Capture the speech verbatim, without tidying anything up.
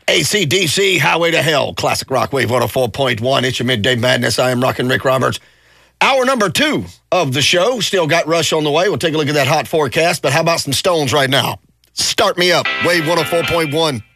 A C D C, Highway to Hell, Classic Rock Wave one oh four point one. It's your Midday Madness. I am Rockin' Rick Roberts. Hour number two of the show. Still got Rush on the way. We'll take a look at that hot forecast, but how about some Stones right now? Start me up. Wave one oh four point one.